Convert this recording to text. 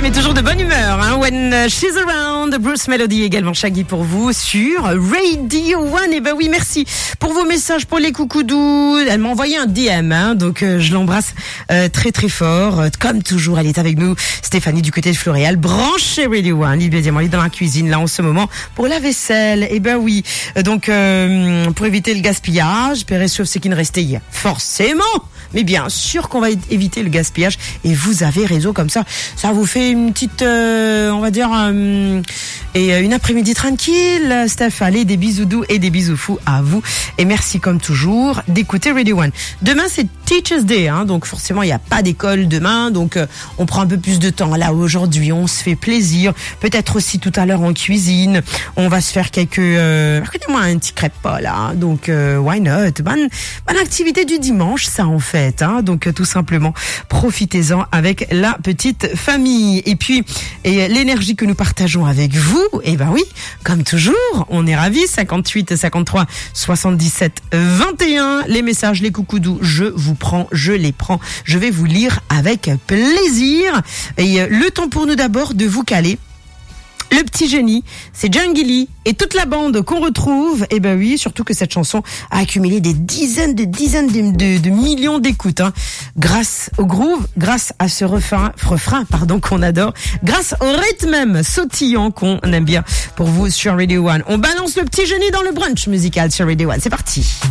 ça met toujours de bonne humeur. Hein. When She's Around, Bruce Melody également, Shaggy pour vous sur Radio One. Et ben oui, merci pour vos messages, pour les coucoudous. Elle m'a envoyé un DM, hein, donc je l'embrasse très très fort. Comme toujours, elle est avec nous, Stéphanie du côté de Floréal, branchée Radio One. Évidemment, elle est dans la cuisine là en ce moment pour la vaisselle. Et ben oui, donc pour éviter le gaspillage, sauf ce qui ne restait hier. Forcément. Mais bien sûr qu'on va éviter le gaspillage et vous avez raison, comme ça vous fait une petite, on va dire, et une après-midi tranquille. Steph, allez, des bisous doux et des bisous fous à vous. Et merci comme toujours d'écouter Radio One. Demain, c'est Teachers Day, hein, donc forcément, il n'y a pas d'école demain, donc on prend un peu plus de temps. Là, aujourd'hui, on se fait plaisir. Peut-être aussi tout à l'heure en cuisine. On va se faire quelques, racontez-moi un petit crêpe pas là, donc why not? Bonne activité du dimanche, ça en fait. Hein, donc tout simplement profitez-en avec la petite famille et puis l'énergie que nous partageons avec vous, et ben oui, comme toujours on est ravis. 58 53 77 21, les messages, les coucoudous, je les prends, je vais vous lire avec plaisir. Et le temps pour nous d'abord de vous caler le petit génie, c'est Jungle et toute la bande qu'on retrouve. Et ben oui, surtout que cette chanson a accumulé des dizaines de millions d'écoutes, hein, grâce au groove, grâce à ce refrain qu'on adore, grâce au rythme même sautillant qu'on aime bien pour vous sur Radio One. On balance le petit génie dans le brunch musical sur Radio One. C'est parti.